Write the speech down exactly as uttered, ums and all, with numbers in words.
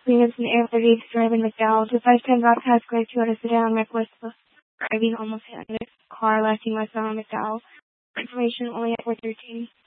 Units in Air thirty-eight driving McDowell. To five ten Broadcast Square two to sit down on McWest driving almost hit the car lashing westbound on McDowell. Information only at four thirteen.